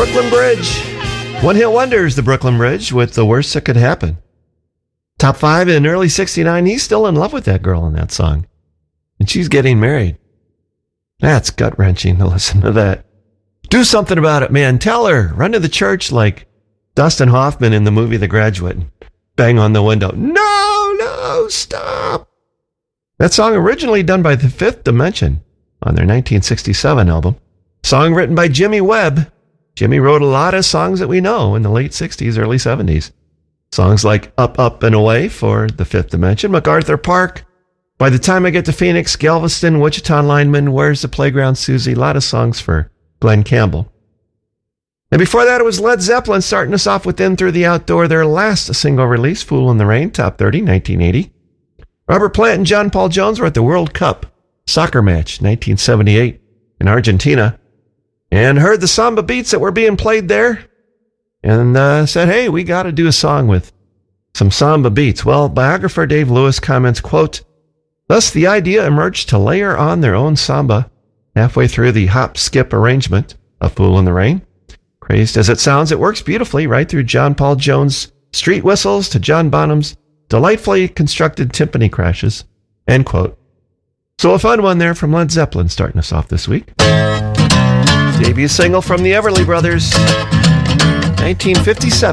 Brooklyn Bridge. One hit wonders, the Brooklyn Bridge, with The Worst That Could Happen. Top 5 in early 69, he's still in love with that girl in that song. And she's getting married. That's gut-wrenching to listen to that. Do something about it, man. Tell her. Run to the church like Dustin Hoffman in the movie The Graduate. Bang on the window. No, stop. That song originally done by The Fifth Dimension on their 1967 album. Song written by Jimmy Webb. Jimmy wrote a lot of songs that we know in the late 60s, early 70s. Songs like Up, Up, and Away for The Fifth Dimension, MacArthur Park, By the Time I Get to Phoenix, Galveston, Wichita Lineman, Where's the Playground, Susie? A lot of songs for Glenn Campbell. And before that, it was Led Zeppelin starting us off with In Through the Outdoor, their last single release, Fool in the Rain, top 30, 1980. Robert Plant and John Paul Jones were at the World Cup soccer match, 1978, in Argentina, and heard the samba beats that were being played there, and said, hey, we got to do a song with some samba beats. Well, biographer Dave Lewis comments, quote, thus the idea emerged to layer on their own samba halfway through the hop-skip arrangement of Fool in the Rain. Crazed as it sounds, it works beautifully right through John Paul Jones' street whistles to John Bonham's delightfully constructed timpani crashes, end quote. So a fun one there from Led Zeppelin starting us off this week. Debut single from the Everly Brothers, 1957.